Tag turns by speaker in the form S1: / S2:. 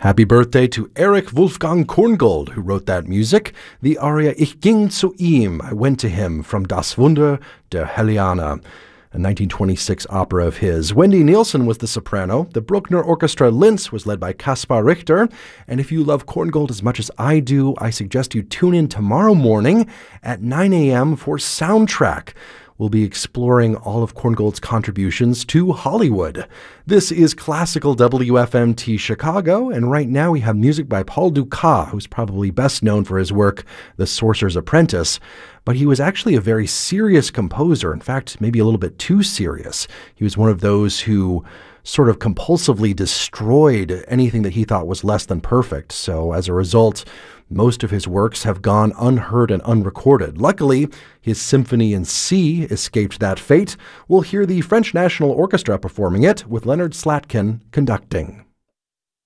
S1: Happy birthday to Erich Wolfgang Korngold, who wrote that music. The aria Ich ging zu ihm, I went to him, from Das Wunder der Helene, a 1926 opera of his. Wendy Nielsen was the soprano. The Bruckner Orchestra Linz was led by Kaspar Richter. And if you love Korngold as much as I do, I suggest you tune in tomorrow morning at 9 a.m. for Soundtrack. We'll be exploring all of Korngold's contributions to Hollywood. This is Classical WFMT Chicago, and right now we have music by Paul Dukas, who's probably best known for his work, The Sorcerer's Apprentice. But he was actually a very serious composer, in fact, maybe a little bit too serious. He was one of those who sort of compulsively destroyed anything that he thought was less than perfect. So as a result, most of his works have gone unheard and unrecorded. Luckily, his Symphony in C escaped that fate. We'll hear the French National Orchestra performing it, with Leonard Slatkin conducting.